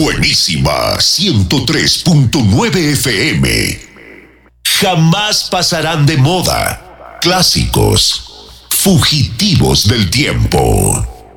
Buenísima 103.9 FM. Jamás pasarán de moda. Clásicos. Fugitivos del tiempo.